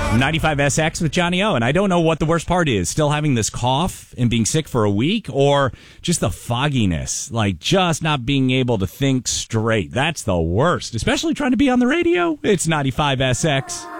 95SX with Johnny O. And I don't know what the worst part is. Still having this cough and being sick for a week, or just the fogginess, like just not being able to think straight. That's the worst, especially trying to be on the radio. It's 95SX.